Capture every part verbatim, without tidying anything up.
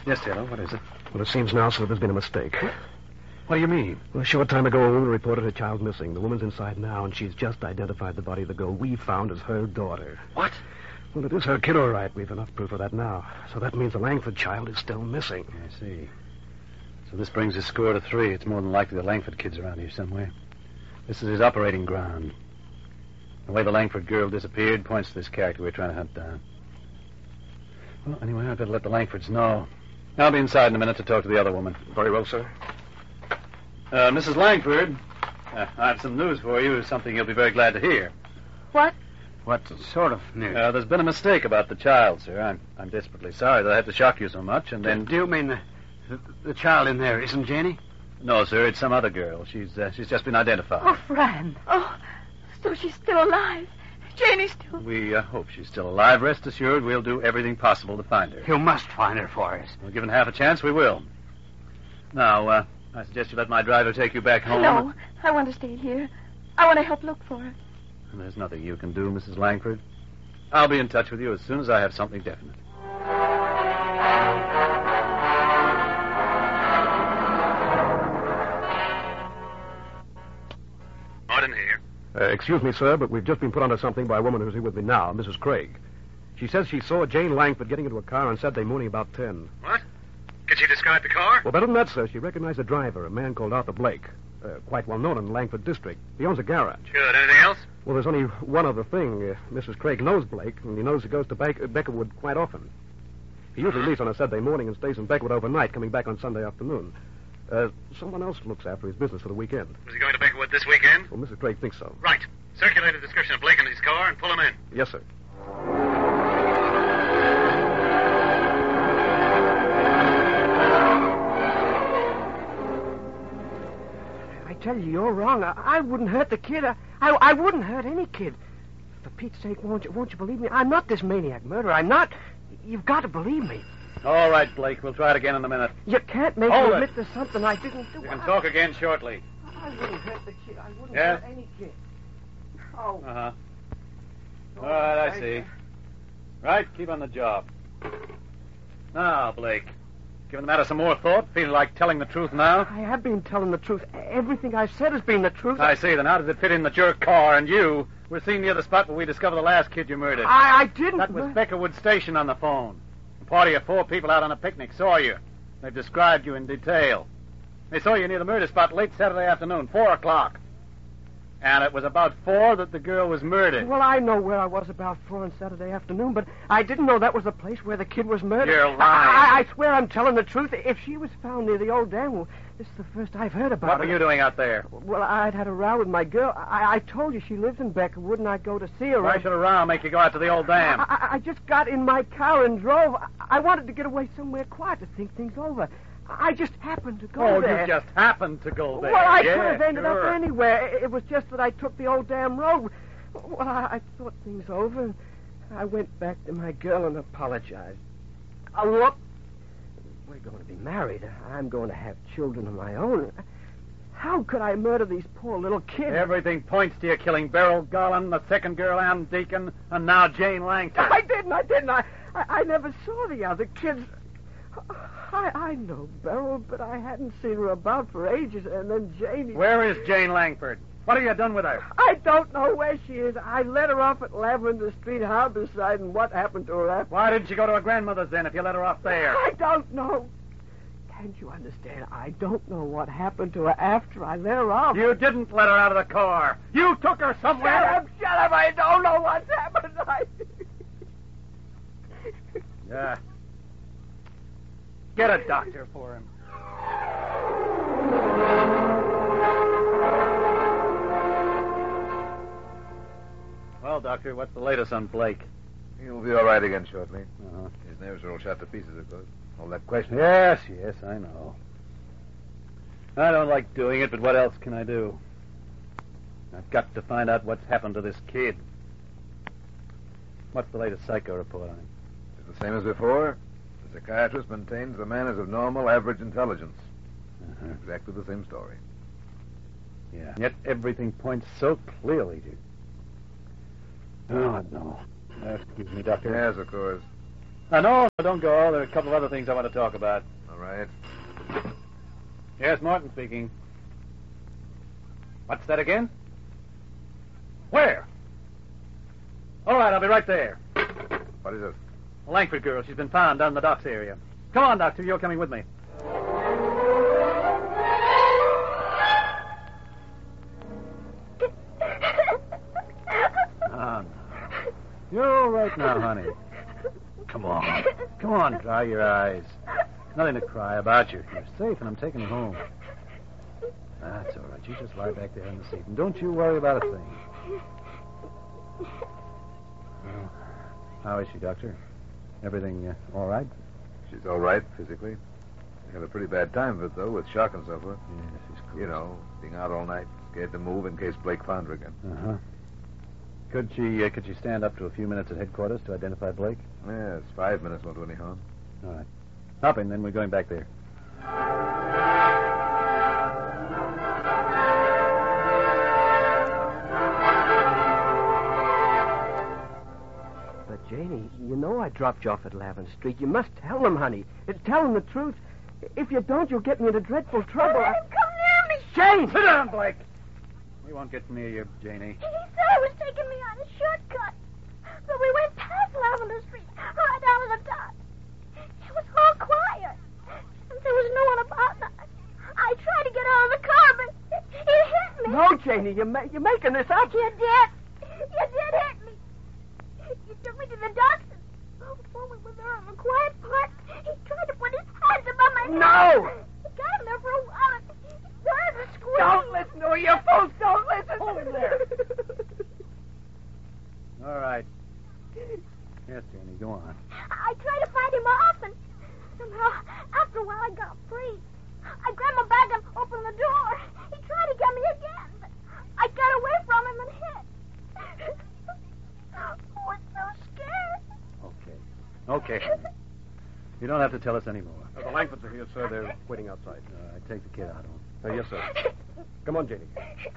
Yes, Taylor, what is it? Well, it seems now, sir, there's been a mistake. What do you mean? Well, a short time ago, a woman reported her child missing. The woman's inside now, and she's just identified the body of the girl we found as her daughter. What? Well, it is her kid, all right. We've enough proof of that now. So that means the Langford child is still missing. I see. So this brings his score to three. It's more than likely the Langford kid's around here somewhere. This is his operating ground. The way the Langford girl disappeared points to this character we're trying to hunt down. Well, anyway, I'd better let the Langfords know. I'll be inside in a minute to talk to the other woman. Very well, sir. Uh, Missus Langford, uh, I have some news for you, something you'll be very glad to hear. What? What sort of news? Uh, there's been a mistake about the child, sir. I'm, I'm desperately sorry that I have to shock you so much, and then... Do you mean the, the, the child in there isn't Janie? No, sir, it's some other girl. She's uh, she's just been identified. Oh, Fran. Oh, so she's still alive. Janie's still... We uh, hope she's still alive. Rest assured, we'll do everything possible to find her. You must find her for us. Well, given half a chance, we will. Now, uh, I suggest you let my driver take you back home. No, I want to stay here. I want to help look for her. There's nothing you can do, Missus Langford. I'll be in touch with you as soon as I have something definite. Martin here. Uh, excuse me, sir, but we've just been put onto something by a woman who's here with me now, Missus Craig. She says she saw Jane Langford getting into a car on Saturday morning about ten. What? Can she describe the car? Well, better than that, sir. She recognized the driver, a man called Arthur Blake. Uh, quite well known in the Langford district. He owns a garage. Good. Anything else? Well, there's only one other thing. Uh, Missus Craig knows Blake, and he knows he goes to Be- Beckerwood quite often. He usually leaves on a Saturday morning and stays in Beckerwood overnight, coming back on Sunday afternoon. Uh, someone else looks after his business for the weekend. Was he going to Beckerwood this weekend? Well, Missus Craig thinks so. Right. Circulate a description of Blake and his car and pull him in. Yes, sir. I tell you, you're wrong. I, I wouldn't hurt the kid. I, I, I wouldn't hurt any kid. For Pete's sake, won't you, won't you believe me? I'm not this maniac murderer. I'm not. You've got to believe me. All right, Blake. We'll try it again in a minute. You can't make Hold me it. admit to something I didn't do. You can I, talk again shortly. I wouldn't hurt the kid. I wouldn't Yes? hurt any kid. Oh. Uh-huh. All right, I see. Right, keep on the job. Now, Blake, given the matter some more thought, feeling like telling the truth now? I have been telling the truth. Everything I've said has been the truth. I see. Then how does it fit in that your car and you were seen near the spot where we discovered the last kid you murdered? I, I didn't. That was Beckerwood Station on the phone. A party of four people out on a picnic saw you. They've described you in detail. They saw you near the murder spot late Saturday afternoon, four o'clock. And it was about four that the girl was murdered. Well, I know where I was about four on Saturday afternoon, but I didn't know that was the place where the kid was murdered. You're lying. I, I, I swear I'm telling the truth. If she was found near the old dam, well, this is the first I've heard about What it. were you doing out there? Well, I'd had a row with my girl. I, I told you she lives in Beckerwood, and I'd go to see her. Why should a row make you go out to the old dam? I, I, I just got in my car and drove. I, I wanted to get away somewhere quiet to think things over. I just happened to go Oh, there. you just happened to go there. Well, I yeah, could have ended sure. up anywhere. It was just that I took the old damn road. Well, I, I thought things over, and I went back to my girl and apologized. Oh, look, we're going to be married. I'm going to have children of my own. How could I murder these poor little kids? Everything points to you killing Beryl Garland, the second girl, Ann Deacon, and now Jane Langford. I didn't, I didn't. I, I, I never saw the other kids. I, I know Beryl, but I hadn't seen her about for ages, and then Janie... Where is Jane Langford? What have you done with her? I don't know where she is. I let her off at Lavender Street, Harborside, and what happened to her after... Why didn't she go to her grandmother's then if you let her off there? I don't know. Can't you understand? I don't know what happened to her after I let her off. You didn't let her out of the car. You took her somewhere. Shut up, shut up. I don't know what's happened. I... Yeah. Get a doctor for him. Well, Doctor, what's the latest on Blake? He'll be all right again shortly. Uh-huh. His nerves are all shot to pieces, of course. All that question. Yes, yes, I know. I don't like doing it, but what else can I do? I've got to find out what's happened to this kid. What's the latest psycho report on him? It's the same as before. The psychiatrist maintains the man is of normal, average intelligence. Uh-huh. Exactly the same story. Yeah. Yet everything points so clearly to... Oh, no. Uh, excuse me, Doctor. Yes, of course. Uh, no, don't go. There are a couple of other things I want to talk about. All right. Yes, Martin speaking. What's that again? Where? All right, I'll be right there. What is it? The Langford girl. She's been found down in the docks area. Come on, Doctor. You're coming with me. Ah, no. You're all right now, honey. Come on. Come on, dry your eyes. Nothing to cry about. You're, you're safe, and I'm taking you home. That's all right. You just lie back there in the seat, and don't you worry about a thing. Well, how is she, Doctor? Everything uh, all right? She's all right physically. She had a pretty bad time of it, though, with shock and so forth. Yes, she's cool. You know, being out all night, scared to move in case Blake found her again. Uh-huh. Could she, uh, could she stand up to a few minutes at headquarters to identify Blake? Yes, five minutes won't do any harm. All right. Hop in, then we're going back there. But, Janie, you know I dropped you off at Lavender Street. You must tell them, honey. Tell them the truth. If you don't, you'll get me into dreadful trouble. Let him come near me. Jane! Sit down, Blake. We won't get near you, Janie. He said he was taking me on a shortcut. But we went past Lavender Street, right down to the dock. It was all quiet. And there was no one about. I tried to get out of the car, but it, it hit me. No, Janie, you're, ma- you're making this up. You did. You did hit me. You took me to the docks. And before we were there in the quiet part, he tried to put his hands above my No! head. He got him there for a while. And he started to squeeze. Don't listen to her, you fools. Don't listen. Hold him there. All right. Yes, Janie, go on. I tried to fight him off, and somehow, after a while, I got free. I grabbed my bag and opened the door. He tried to get me again, but I got away from him and hid. I was so scared. Okay. Okay. You don't have to tell us anymore. Uh, the Langfords are here, sir. They're waiting outside. All right, take the kid out. Uh, yes, sir. Come on, Janie.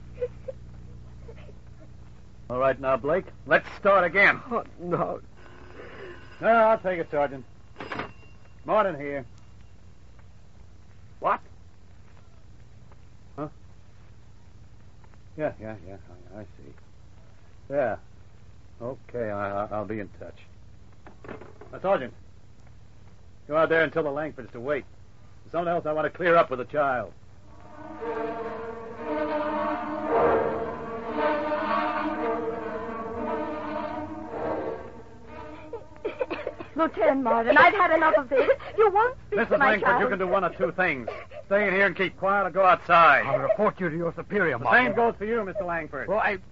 All right, now, Blake, let's start again. Oh, no. No, I'll take it, Sergeant. Morning here. What? Huh? Yeah, yeah, yeah. I, I see. Yeah. Okay, I, I, I'll be in touch. Now, Sergeant, go out there and tell the Langfords to wait. There's something else I want to clear up with the child. Lieutenant Martin, I've had enough of this. You won't speak Missus to my Langford, child. you can do one of two things. Stay in here and keep quiet or go outside. I'll report you to your superior, The Martin. same goes for you, Mister Langford. Well, I...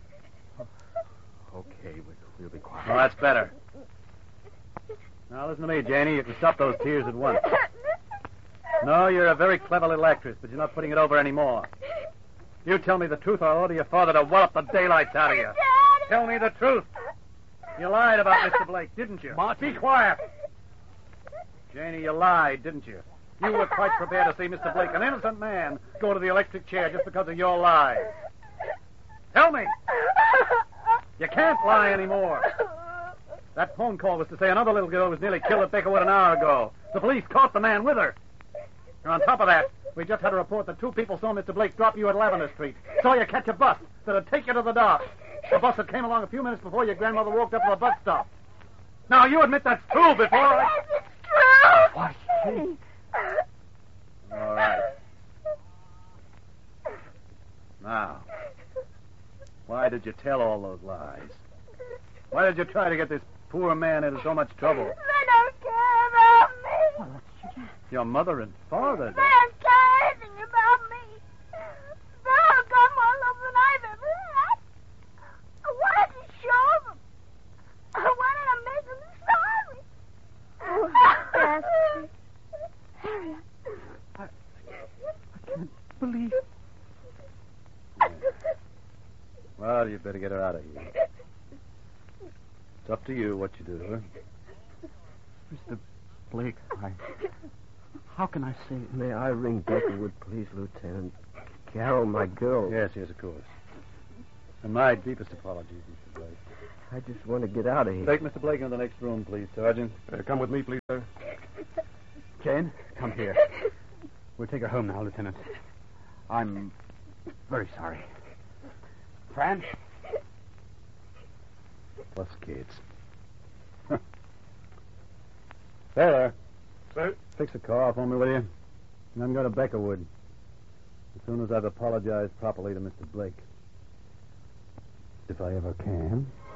Okay, we, we'll be quiet. Well, that's better. Now, listen to me, Janie. You can stop those tears at once. No, you're a very clever little actress, but you're not putting it over anymore. You tell me the truth, or I'll order your father to wallop the daylights out of you. Daddy. Tell me the truth. You lied about Mister Blake, didn't you? Martin. Be quiet. Janie, you lied, didn't you? You were quite prepared to see Mister Blake, an innocent man, go to the electric chair just because of your lies. Tell me. You can't lie anymore. That phone call was to say another little girl was nearly killed at Beckerwood an hour ago. The police caught the man with her. And on top of that, we just had a report that two people saw Mister Blake drop you at Lavender Street. Saw you catch a bus that'd take you to the dock. The bus that came along a few minutes before your grandmother walked up to the bus stop. Now, you admit that's true before I... Yes, it's true. What? All right. Now, why did you tell all those lies? Why did you try to get this poor man into so much trouble? They don't care about me. Your mother and father. They don't care anything about me. They've got more love than I've ever had. I wanted to show them. I wanted to make them sorry. Oh, Bastard. Harriet. Believe... Well, you'd better get her out of here. It's up to you what you do to her. Mister Blake, I... How can I say... May I ring Beckerwood, please, Lieutenant? Carol, my girl. Yes, yes, of course. And my deepest apologies, Mister Blake. I just want to get out of here. Take Mister Blake into the next room, please, Sergeant. Uh, come with me, please, sir. Jane, come here. We'll take her home now, Lieutenant. I'm very sorry. Fran? Plus kids. Taylor. Sir? Fix the car for me, will you? And then go to Beckerwood. As soon as I've apologized properly to Mister Blake. If I ever can.